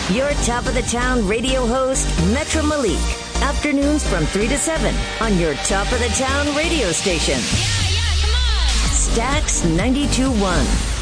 Your top of the town radio host, Metro Malik. Afternoons from 3 to 7 on your top of the town radio station. Yeah, come on. Stax 92.1.